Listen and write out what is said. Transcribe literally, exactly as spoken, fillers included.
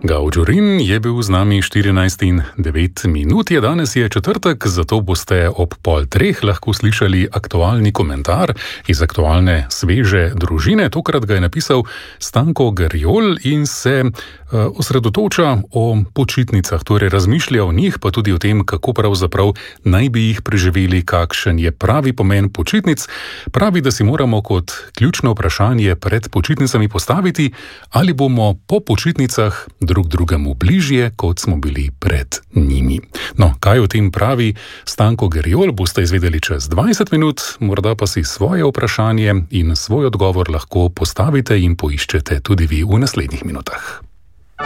Gavčurin je bil z nami štirinajst in devet minut, je danes je četrtek, zato boste ob pol treh lahko slišali aktualni komentar iz aktualne sveže družine. Tokrat ga je napisal Stanko Gerjol in se uh, osredotoča o počitnicah, torej razmišlja o njih, pa tudi o tem, kako pravzaprav naj bi jih preživeli, kakšen je pravi pomen počitnic. Pravi, da si moramo kot ključno vprašanje pred počitnicami postaviti, ali bomo po počitnicah drug drugemu bližje, kot smo bili pred njimi. No, kaj o tem pravi Stanko Gerjol, boste izvedeli čez dvajset minut, morda pa si svoje vprašanje in svoj odgovor lahko postavite in poiščete tudi vi v naslednjih minutah.